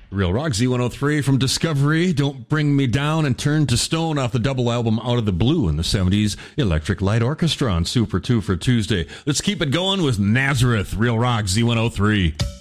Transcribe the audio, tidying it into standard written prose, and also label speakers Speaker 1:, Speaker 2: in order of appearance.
Speaker 1: Real Rock Z103 from Discovery, Don't Bring Me Down and Turn to Stone off the double album Out of the Blue in the 70s, Electric Light Orchestra on Super 2 for Tuesday. Let's keep it going with Nazareth, Real Rock Z103.